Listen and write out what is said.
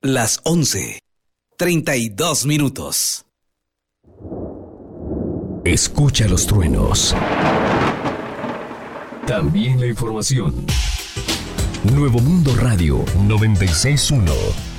Las 11:32. Escucha los truenos. También la información. Nuevo Mundo Radio 96.1.